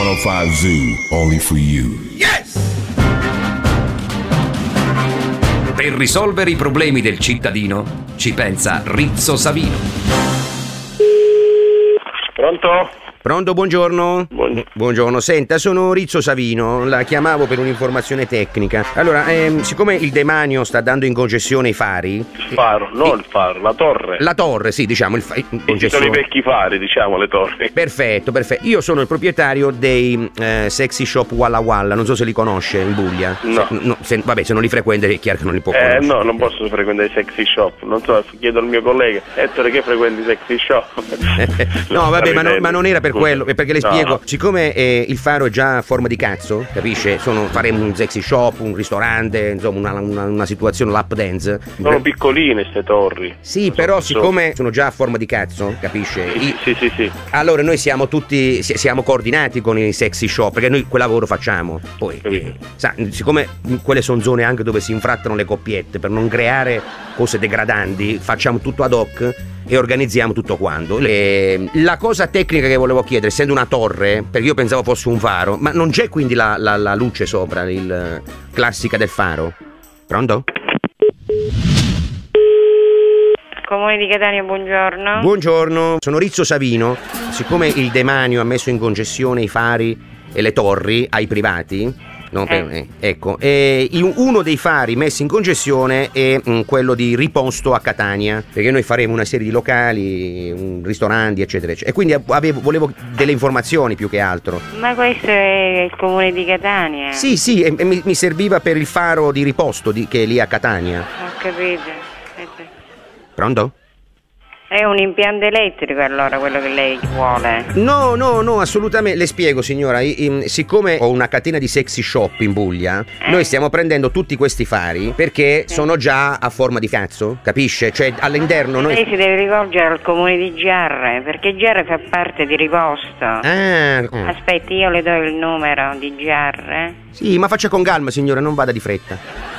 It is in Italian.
105 Zoo, only for you. Yes! Per risolvere i problemi del cittadino ci pensa Rizzo Savino. Pronto? Pronto, buongiorno. Buongiorno, senta, sono Rizzo Savino, la chiamavo per un'informazione tecnica. Allora, siccome il demanio sta dando in congestione i fari... Il faro, no il faro, la torre. La torre, sì, diciamo, Ci sono i vecchi fari, diciamo, le torri. Perfetto. Io sono il proprietario dei Sexy Shop Walla Walla, non so se li conosce in Puglia. No. Vabbè, se non li frequenta è chiaro che non li può conoscere. No, non posso frequentare i Sexy Shop, non so, chiedo al mio collega, Ettore, che frequenti i Sexy Shop? No, vabbè, ma non era per quello, perché le spiego, no. Siccome il faro è già a forma di cazzo, capisce? Faremo un sexy shop, un ristorante, insomma una situazione lap dance. Sono piccoline ste torri. Sì, però siccome sono già a forma di cazzo, capisce? Sì. Allora noi siamo tutti, siamo coordinati con i sexy shop, perché noi quel lavoro facciamo. Poi, siccome quelle sono zone anche dove si infrattano le coppiette, per non creare cose degradanti, facciamo tutto ad hoc e organizziamo tutto quanto. La cosa tecnica che volevo chiedere, essendo una torre, perché io pensavo fosse un faro, ma non c'è quindi la luce sopra, il classica del faro? Pronto? Comune di Catania, buongiorno. Buongiorno, sono Rizzo Savino. Siccome il demanio ha messo in concessione i fari e le torri ai privati, no, ecco, uno dei fari messi in concessione è quello di Riposto a Catania, perché noi faremo una serie di locali, ristoranti, eccetera, eccetera. E quindi volevo delle informazioni più che altro. Ma questo è il comune di Catania? Sì, e mi serviva per il faro di Riposto che è lì a Catania. Ho capito. Pronto? È un impianto elettrico allora quello che lei vuole? No, assolutamente. Le spiego, signora, siccome ho una catena di sexy shop in Puglia, noi stiamo prendendo tutti questi fari perché sono già a forma di cazzo, capisce? Cioè all'interno noi... Lei si deve rivolgere al comune di Giarre, perché Giarre fa parte di Riposto. Aspetti, io le do il numero di Giarre. Sì, ma faccia con calma, signora, non vada di fretta.